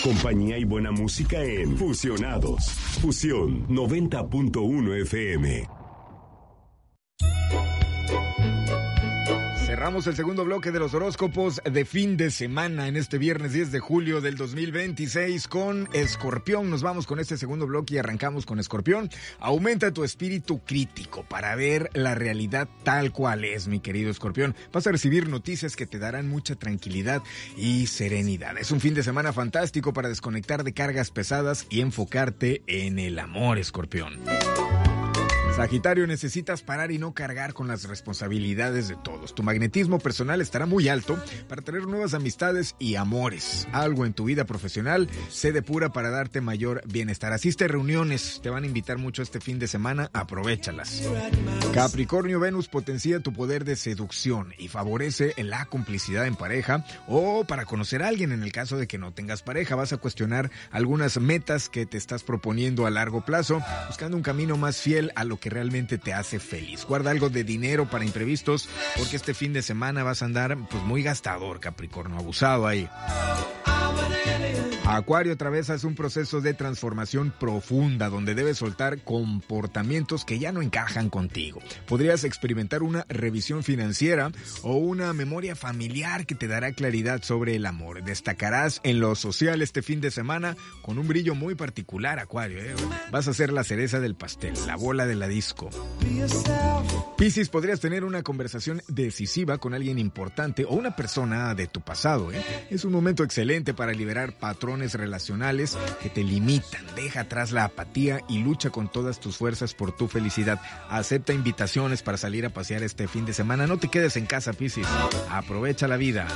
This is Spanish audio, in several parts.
compañía y buena música en Fusionados. Fusión 90.1 FM. Cerramos el segundo bloque de los horóscopos de fin de semana en este viernes 10 de julio del 2026 con Escorpión. Nos vamos con este segundo bloque y arrancamos con Escorpión. Aumenta tu espíritu crítico para ver la realidad tal cual es, mi querido Escorpión. Vas a recibir noticias que te darán mucha tranquilidad y serenidad. Es un fin de semana fantástico para desconectar de cargas pesadas y enfocarte en el amor, Escorpión. Sagitario, necesitas parar y no cargar con las responsabilidades de todos. Tu magnetismo personal estará muy alto para tener nuevas amistades y amores. Algo en tu vida profesional se depura para darte mayor bienestar. Asiste a reuniones, te van a invitar mucho este fin de semana, aprovéchalas. Capricornio, Venus potencia tu poder de seducción y favorece la complicidad en pareja o para conocer a alguien en el caso de que no tengas pareja. Vas a cuestionar algunas metas que te estás proponiendo a largo plazo, buscando un camino más fiel a lo que realmente te hace feliz. Guarda algo de dinero para imprevistos, porque este fin de semana vas a andar pues muy gastador, Capricornio, abusado ahí. Acuario, atravesas un proceso de transformación profunda donde debes soltar comportamientos que ya no encajan contigo. Podrías experimentar una revisión financiera o una memoria familiar que te dará claridad sobre el amor. Destacarás en lo social este fin de semana con un brillo muy particular, Acuario, ¿eh? Vas a ser la cereza del pastel, la bola de la disco. Piscis, podrías tener una conversación decisiva con alguien importante o una persona de tu pasado, ¿eh? Es un momento excelente para liberar patrones relacionales que te limitan. Deja atrás la apatía y lucha con todas tus fuerzas por tu felicidad. Acepta invitaciones para salir a pasear este fin de semana. No te quedes en casa, Piscis. Aprovecha la vida.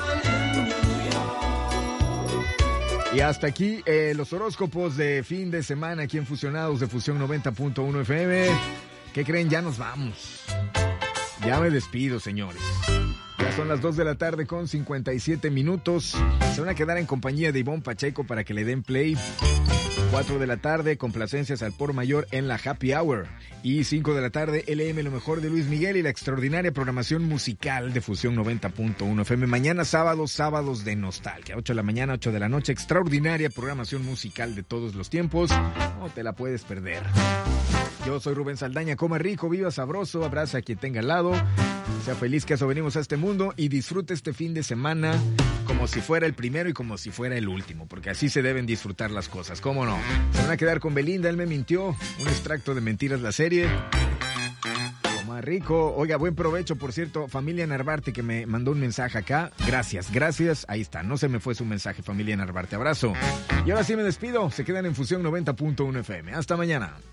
Y hasta aquí los horóscopos de fin de semana aquí en Fusionados de Fusión 90.1 FM. ¿Qué creen? Ya nos vamos. Ya me despido, señores. Ya son las 2 de la tarde con 57 minutos. Se van a quedar en compañía de Ivonne Pacheco para que le den play. 4 de la tarde, complacencias al por mayor en la Happy Hour. Y 5 de la tarde, LM, lo mejor de Luis Miguel y la extraordinaria programación musical de Fusión 90.1 FM. Mañana sábados de nostalgia. 8 de la mañana, 8 de la noche. Extraordinaria programación musical de todos los tiempos. No te la puedes perder. Yo soy Rubén Saldaña. Coma rico, viva sabroso, abraza a quien tenga al lado. Sea feliz, que a eso venimos a este mundo, y disfrute este fin de semana como si fuera el primero y como si fuera el último, porque así se deben disfrutar las cosas, ¿cómo no? Se van a quedar con Belinda, Él me mintió, un extracto de Mentiras, la serie. Coma rico. Oiga, buen provecho, por cierto, familia Narvarte, que me mandó un mensaje acá. Gracias, ahí está, no se me fue su mensaje, familia Narvarte, abrazo. Y ahora sí me despido, se quedan en Fusión 90.1 FM. Hasta mañana.